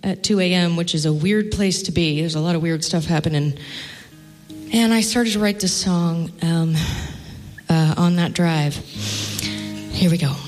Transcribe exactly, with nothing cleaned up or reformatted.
at two a.m., which is a weird place to be. There's a lot of weird stuff happening. And I started to write this song um, uh, on that drive. Here we go.